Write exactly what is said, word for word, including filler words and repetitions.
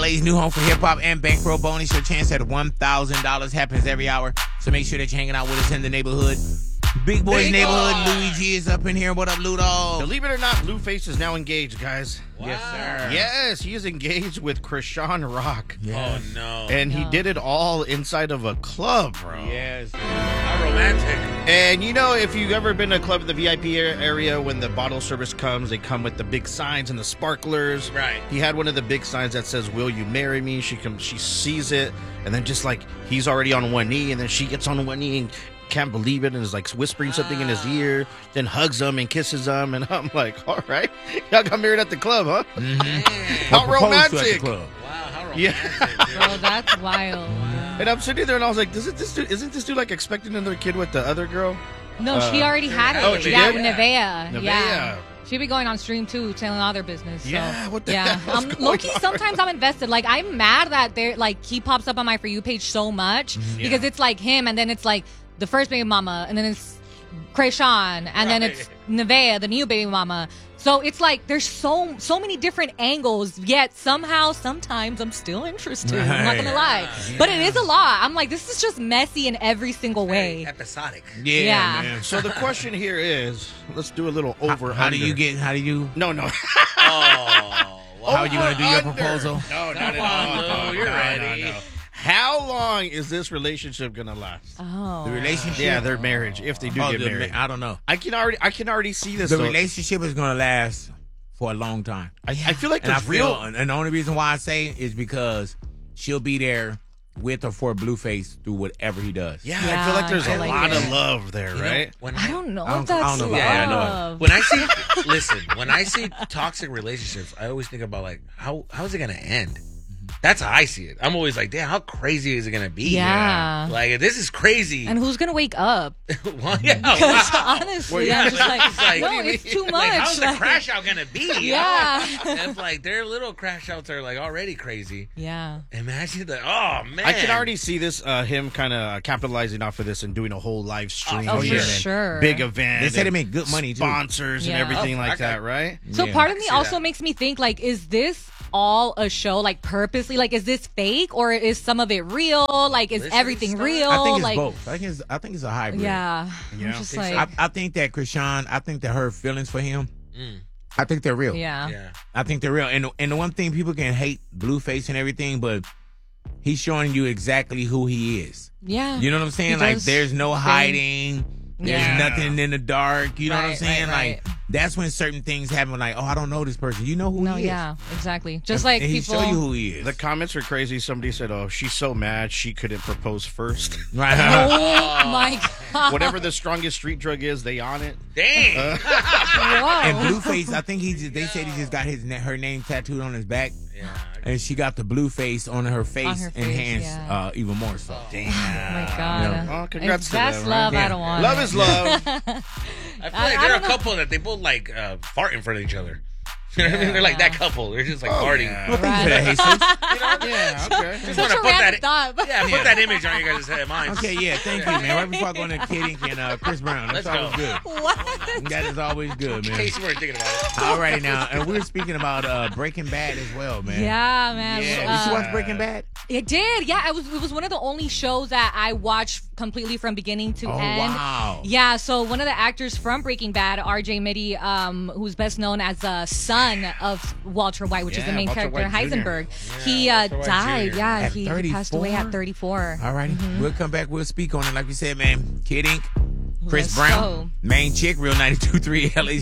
L A's new home for hip-hop and bankroll bonus. Your chance at one thousand dollars happens every hour, so make sure that you're hanging out with us in the neighborhood. Big Boy's Big neighborhood. Boy. Luigi is up in here. What up, Ludo? Believe it or not, Blueface is now engaged, guys. Wow. Yes, sir. Yes, he is engaged with Krishan Rock. Yes. Oh, no. And he No. did it all inside of a club, bro. Yes. How romantic. And you know, if you've ever been to a club in the V I P a- area, when the bottle service comes, they come with the big signs and the sparklers. Right. He had one of the big signs that says, "Will you marry me?" She comes, she sees it, and then just like he's already on one knee, and then she gets on one knee and can't believe it, and is like whispering something in his ear, then hugs him and kisses him, and I'm like, all right, y'all got married at the club, huh? Mm-hmm. How Proposed to at the romantic! club. Wow, how romantic. Yeah. dude. Bro, that's wild. And I'm sitting there, and I was like, "Isn't this dude, isn't this dude like expecting another kid with the other girl?" No, Uh, she already had it. oh, she yeah, did? with Nevaeh. Nevaeh. Yeah. She be going on stream too, telling all their business. So. Yeah, what the yeah. hell's Um, going low-key, on? sometimes I'm invested. Like, I'm mad that they're like he pops up on my For You page so much because it's like him, and then it's like the first baby mama, and then it's Krishan, and then it's Nevaeh, the new baby mama. So it's like there's so so many different angles, yet somehow, sometimes I'm still interested. I'm not gonna lie, but it is a lot. I'm like, this is just messy in every single way. Episodic. Yeah, Yeah. man. So the question here is, let's do a little over. How do under. you get? How do you? No, no. Oh. Wow. How are you gonna do your Over, under. proposal? No, no, Come no, on, no, Lou, no, you're no, ready. no, no. How long is this relationship gonna last? Oh, The relationship. Yeah, their marriage, if they do Oh, get the married. ma- I don't know. I can already, I can already see this. The though. relationship is gonna last for a long time. I, I feel like And I there's feel, real. and the only reason why I say is because she'll be there with or for Blueface through whatever he does. Yeah, I Yeah, feel like there's I a like lot it. of love there, You know, right? when I don't know I don't- if that's I don't know love. about Yeah, I know. When I see, listen, when I see toxic relationships, I always think about like how how is it gonna end? That's how I see it. I'm always like, damn, how crazy is it gonna be? Yeah. Like this is crazy. And who's gonna wake up? well, yeah, Because wow. honestly, Well, yeah, I'm just like, it's like, no, what do you it's mean? too much. Like, how's the Like, crash out gonna be? Yeah. If like their little crash outs are like already crazy. Yeah. Imagine the oh man. I can already see this, uh, him kind of capitalizing off of this and doing a whole live stream. Oh, for and sure. Big event. They said and they make good money, too. Sponsors and Yeah. everything Oh, like okay. that, right? So Yeah. part of I me see also that. makes me think like, is this all a show? Like purposely? Like, is this fake or is some of it real? Like, is This everything is real? I think it's like, both. I think it's. I think it's a hybrid. Yeah. Yeah. I'm just Think so? like, I, I think that Krishan. I think that her feelings for him. Mm. I think they're real. yeah. Yeah. I think they're real. And and the one thing, people can hate Blueface and everything, but he's showing you exactly who he is. Yeah. You know what I'm saying? He Like, does there's no things- hiding. There's Yeah. nothing in the dark. You know what I'm Right, saying? right, right. Like, that's when certain things happen. Like, oh, I don't know this person. You know who No, he is. yeah, exactly. Just And- like and he people. show you who he is. The comments are crazy. Somebody said, "Oh, she's so mad she couldn't propose first." right. Oh my god. Whatever the strongest street drug is, they on it. Dang. Whoa. And Blueface, I think he just, they said he just got his na- her name tattooed on his back, yeah. and she got the blue face on her face her and face, hands yeah. uh, even more so. Oh my god. Yeah. Oh, congrats If to that's them, love, right? I don't want Love it. is love. I feel I- like I they're don't a know. couple that they both like uh, fart in front of each other. You know what I mean? They're like that couple. They're just like farting. yeah. Well, thank you for that, Jesus. Yeah, okay. Just Such wanna a put random that. thought. but- Yeah, put that image on your guys' head. Mine. Okay, yeah, thank you, man. Right before I go into Kid Ink and uh, Chris Brown. That's Let's always go. good. What? That is always good, In man. case you weren't thinking about it. All righty now, and we're speaking about uh, Breaking Bad as well, man. Yeah, man. Yeah, Uh, did you watch Breaking Bad? It did. Yeah, it was. It was one of the only shows that I watched completely from beginning to Oh, end. wow. Yeah. So one of the actors from Breaking Bad, R J Mitty, um, who's best known as the son of Walter White, which is the Yeah, main Walter character White Junior Heisenberg. Yeah, he uh, Walter White died. Junior Yeah, At he, he passed away thirty-four? at thirty-four. All righty. We'll come back. We'll speak on it. Like we said, man. Kid Ink, Chris Let's Brown, go. main chick, Real ninety-two point three L A